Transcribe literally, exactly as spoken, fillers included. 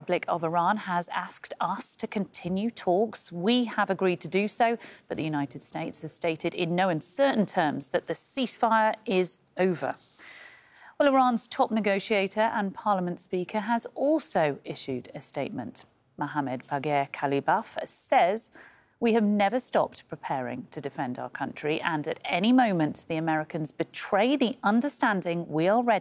Republic of Iran has asked us to continue talks. We have agreed to do so, but the United States has stated in no uncertain terms that the ceasefire is over. Well, Iran's top negotiator and Parliament Speaker has also issued a statement. Mohammad Bagher Khalibaf says, "We have never stopped preparing to defend our country, and at any moment the Americans betray the understanding we are ready